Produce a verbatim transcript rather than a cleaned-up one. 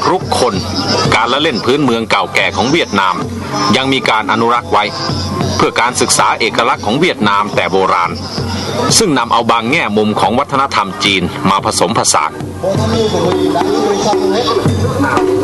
รุกคนการละเล่นพื้นเมืองเก่าแก่ของเวียดนามยังมีการอนุรักษ์ไว้เพื่อการศึกษาเอกลักษณ์ของเวียดนามแต่โบราณซึ่งนำเอาบางแง่มุมของวัฒนธรรมจีนมาผสมผสาน